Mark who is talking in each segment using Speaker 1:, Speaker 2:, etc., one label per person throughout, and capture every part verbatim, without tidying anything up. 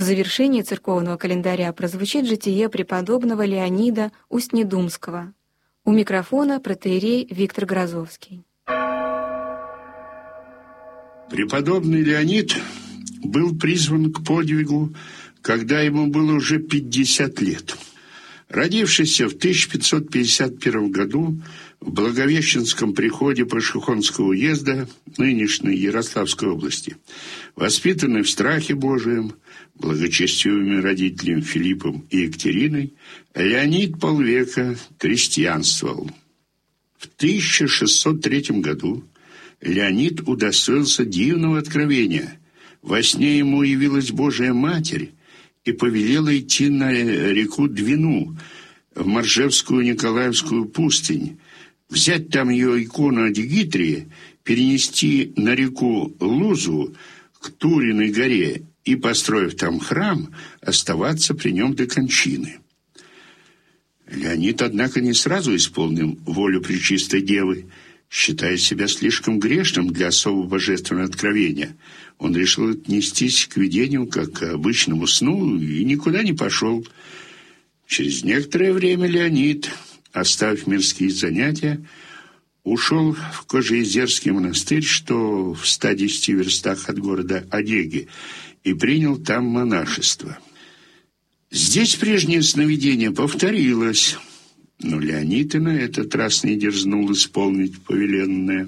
Speaker 1: В завершении церковного календаря прозвучит житие преподобного Леонида Устнедумского. У микрофона протоиерей Виктор Грозовский.
Speaker 2: Преподобный Леонид был призван к подвигу, когда ему было уже пятьдесят лет. Родившийся в тысяча пятьсот пятьдесят первом году в Благовещенском приходе Пашихонского уезда нынешней Ярославской области, воспитанный в страхе Божием, благочестивыми родителями Филиппом и Екатериной, Леонид полвека крестьянствовал. В тысяча шестьсот третьем году Леонид удостоился дивного откровения. Во сне ему явилась Божия Матерь и повелела идти на реку Двину, в Моржевскую Николаевскую пустынь, взять там ее икону Адигитрии, перенести на реку Лузу к Туриной горе и, построив там храм, оставаться при нем до кончины. Леонид, однако, не сразу исполнил волю Пречистой Девы, считая себя слишком грешным для особо божественного откровения. Он решил отнестись к видению как к обычному сну и никуда не пошел. Через некоторое время Леонид, оставив мирские занятия, ушел в Кожеизерский монастырь, что в ста десяти верстах от города Одеги, и принял там монашество. Здесь прежнее сновидение повторилось, но Леонид и на этот раз не дерзнул исполнить повеленное.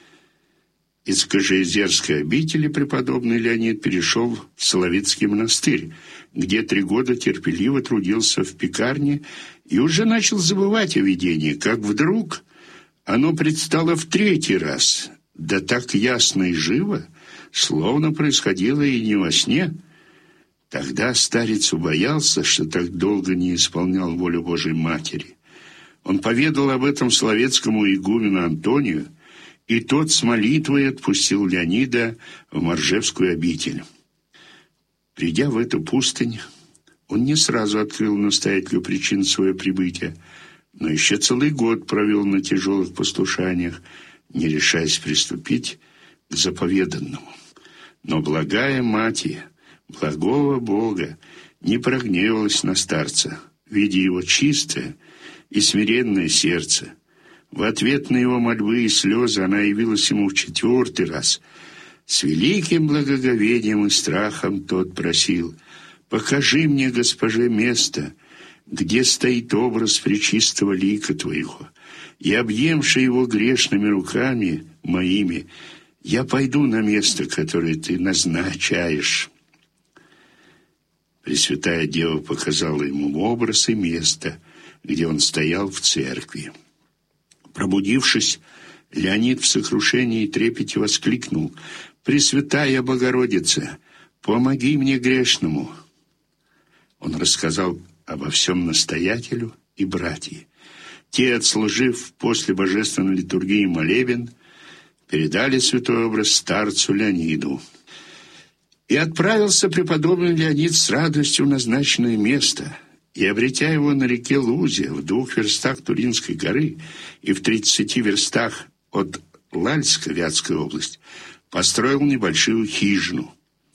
Speaker 2: Из Кожеизерской обители преподобный Леонид перешел в Соловецкий монастырь, где три года терпеливо трудился в пекарне и уже начал забывать о видении, как вдруг оно предстало в третий раз, да так ясно и живо, словно происходило и не во сне. Тогда старец убоялся, что так долго не исполнял волю Божией Матери. Он поведал об этом соловецкому игумену Антонию, и тот с молитвой отпустил Леонида в Моржевскую обитель. Придя в эту пустынь, он не сразу открыл настоятелю причин своего прибытия, но еще целый год провел на тяжелых послушаниях, не решаясь приступить к заповеданному. Но благая Мать благого Бога не прогневалась на старца, видя его чистое и смиренное сердце. В ответ на его мольбы и слезы она явилась ему в четвертый раз. С великим благоговением и страхом тот просил: «Покажи мне, Госпоже, место, где стоит образ пречистого лика Твоего, и, объемши его грешными руками моими, я пойду на место, которое Ты назначаешь». Пресвятая Дева показала ему образ и место, где он стоял в церкви. Пробудившись, Леонид в сокрушении и трепете воскликнул: «Пресвятая Богородица, помоги мне грешному!» Он рассказал обо всем настоятелю и братьям. Те, отслужив после божественной литургии молебен, передали святой образ старцу Леониду. И отправился преподобный Леонид с радостью в назначенное место, и, обретя его на реке Лузе, в двух верстах Туринской горы и в тридцати верстах от Лальска, Вятская область, построил небольшую хижину.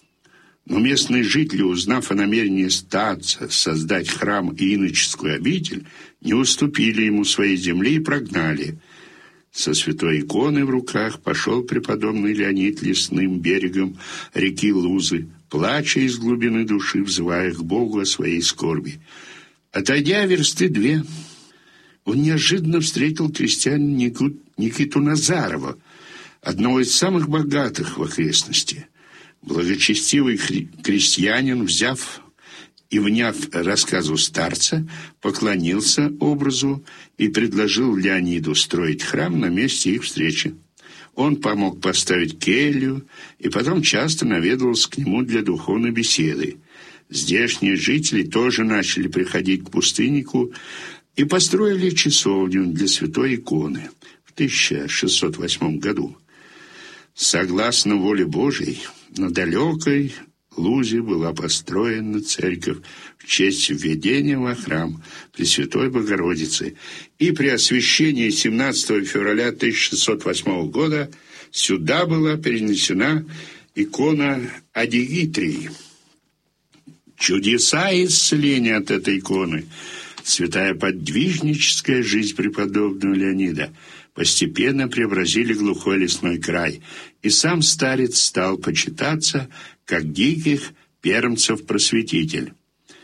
Speaker 2: Но местные жители, узнав о намерении старца создать храм и иноческую обитель, не уступили ему своей земли и прогнали. Со святой иконой в руках пошел преподобный Леонид лесным берегом реки Лузы, плача из глубины души, взывая к Богу о своей скорби. Отойдя версты две, он неожиданно встретил крестьянина Никиту Назарова, одного из самых богатых в окрестности. Благочестивый крестьянин, взяв и вняв рассказу старца, поклонился образу и предложил Леониду строить храм на месте их встречи. Он помог поставить келью и потом часто наведывался к нему для духовной беседы. Здешние жители тоже начали приходить к пустыннику и построили часовню для святой иконы в тысяча шестьсот восьмом году. Согласно воле Божией, на далекой Лузе была построена церковь в честь введения во храм Пресвятой Богородицы, и при освящении семнадцатого февраля тысяча шестьсот восьмого года сюда была перенесена икона Адигитрии. чудеса исцеления от этой иконы. Святая подвижническая жизнь преподобного Леонида постепенно преобразили глухой лесной край, и сам старец стал почитаться как диких пермцев-просветитель.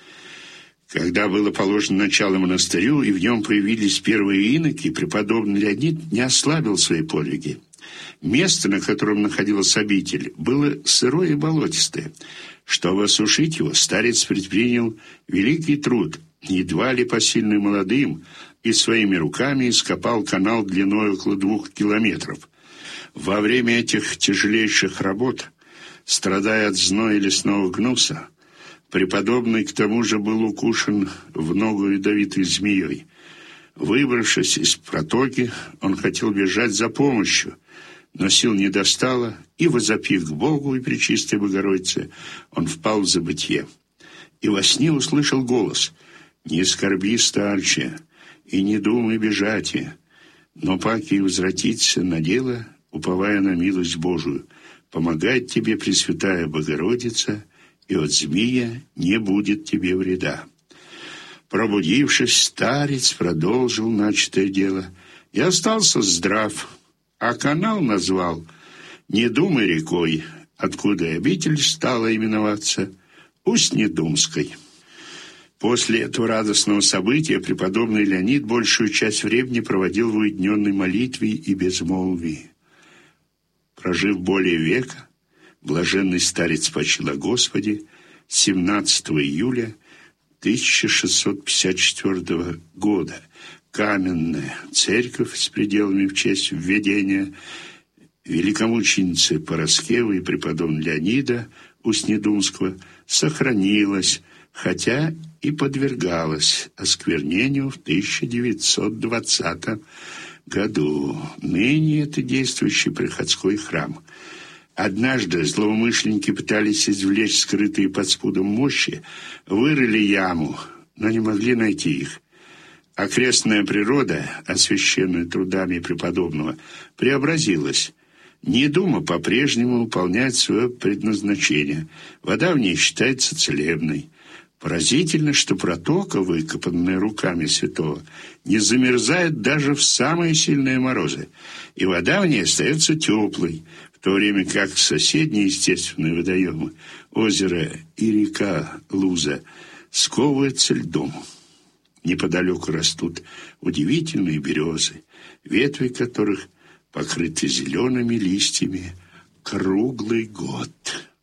Speaker 2: Когда было положено начало монастырю, и в нем появились первые иноки, преподобный Леонид не ослабил свои подвиги. Место, на котором находилась обитель, было сырое и болотистое. Чтобы осушить его, старец предпринял великий труд, едва ли посильный молодым, и своими руками ископал канал длиной около двух километров. Во время этих тяжелейших работ, страдая от зноя лесного гнуса, преподобный к тому же был укушен в ногу ядовитой змеей. Выбравшись из протоки, он хотел бежать за помощью, но сил не достало, и, возопив к Богу и Пречистой Богородице, он впал в забытье. И во сне услышал голос: «Не скорби, старче, и не думай бежать, но паки возвратиться на дело, уповая на милость Божию, помогает тебе Пресвятая Богородица, и от змея не будет тебе вреда». Пробудившись, старец продолжил начатое дело и остался здрав, а канал назвал «Не думай рекой», откуда обитель стала именоваться Устнедумской. После этого радостного события преподобный Леонид большую часть времени проводил в уединенной молитве и безмолвии. Прожив более века, блаженный старец почил о Господе семнадцатого июля тысяча шестьсот пятьдесят четвёртого года. Каменная церковь с пределами в честь введения великомученицы Параскевы и преподобного Леонида Устнедумского сохранилась, хотя и подвергалась осквернению в тысяча девятьсот двадцатом году. Ныне это действующий приходской храм. Однажды злоумышленники пытались извлечь скрытые под спудом мощи, вырыли яму, но не могли найти их. Окрестная природа, освященная трудами преподобного, преобразилась. Недума по-прежнему выполняет свое предназначение. Вода в ней считается целебной. Поразительно, что протока, выкопанная руками святого, не замерзает даже в самые сильные морозы, и вода в ней остается теплой, в то время как соседние естественные водоемы, озеро и река Луза, сковываются льдом. Неподалеку растут удивительные березы, ветви которых покрыты зелеными листьями круглый год.